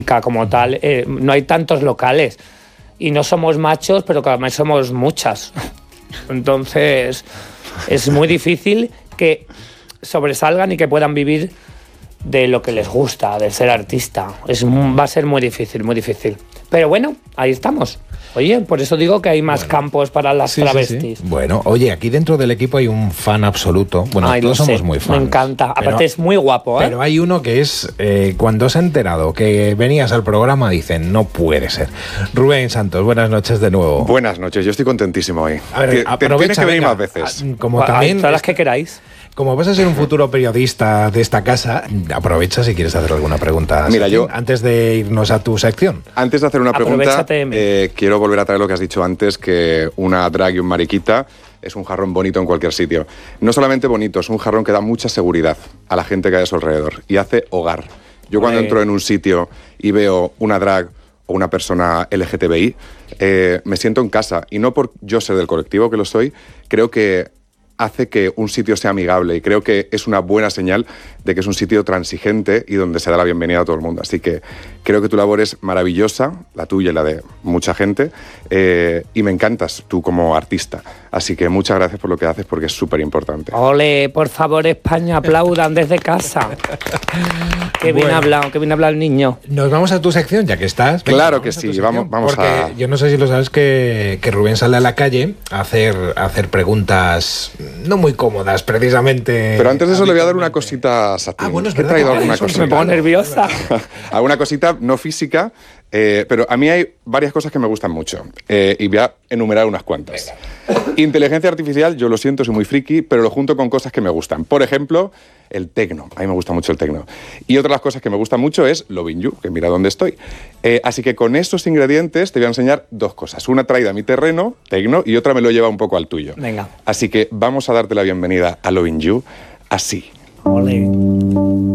como tal, no hay tantos locales. Y no somos machos, pero cada vez somos muchas. Entonces, es muy difícil que sobresalgan y que puedan vivir de lo que les gusta, de ser artista. Va a ser muy difícil, muy difícil. Pero bueno, ahí estamos. Oye, por eso digo que hay más campos para las travestis. Sí. Bueno, oye, aquí dentro del equipo hay un fan absoluto. Bueno, todos somos muy fans. Me encanta. Aparte es muy guapo, ¿eh? Pero hay uno que es, cuando se ha enterado que venías al programa, dicen, no puede ser. Rubén Santos, buenas noches de nuevo. Buenas noches, yo estoy contentísimo hoy. A ver, tienes que venir más veces. Como también, todas las que queráis. Como vas a ser un futuro periodista de esta casa, aprovecha si quieres hacer alguna pregunta. Mira, antes de irnos a tu sección. Antes de hacer una pregunta, quiero volver a traer lo que has dicho antes, que una drag y un mariquita es un jarrón bonito en cualquier sitio. No solamente bonito, es un jarrón que da mucha seguridad a la gente que hay a su alrededor y hace hogar. Yo cuando entro en un sitio y veo una drag o una persona LGTBI, me siento en casa. Y no por yo ser del colectivo, que lo soy, creo que hace que un sitio sea amigable y creo que es una buena señal de que es un sitio transigente y donde se da la bienvenida a todo el mundo. Así que creo que tu labor es maravillosa, la tuya y la de mucha gente, y me encantas tú como artista. Así que muchas gracias por lo que haces porque es súper importante. Ole, por favor, España, aplaudan desde casa. Qué bien hablado el niño. Nos vamos a tu sección, ya que estás. Venga, claro que sí, vamos porque a... yo no sé si lo sabes que Rubén sale a la calle a hacer preguntas no muy cómodas, precisamente. Pero antes de eso le voy a dar una cosita a Satín. Bueno, es verdad. He traído alguna cosita. Me pongo nerviosa. Alguna cosita no física, pero a mí hay varias cosas que me gustan mucho. Y voy a enumerar unas cuantas. Inteligencia artificial, yo lo siento, soy muy friki, pero lo junto con cosas que me gustan. Por ejemplo, el tecno. A mí me gusta mucho el tecno. Y otra de las cosas que me gusta mucho es Loving You, que mira dónde estoy. Así que con esos ingredientes te voy a enseñar dos cosas. Una traída a mi terreno, tecno, y otra me lo lleva un poco al tuyo. Venga. Así que vamos a darte la bienvenida a Loving You así. Ole.